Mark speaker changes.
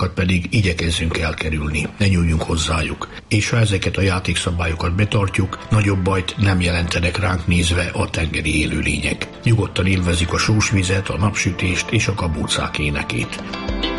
Speaker 1: pedig igyekezzünk elkerülni, ne nyúljunk hozzájuk. És ha ezeket a játékszabályokat betartjuk, nagyobb bajt nem jelentenek ránk nézve a tengeri élőlények. Nyugodtan élvezik a sós vizet, a napsütést és a kabócák énekét.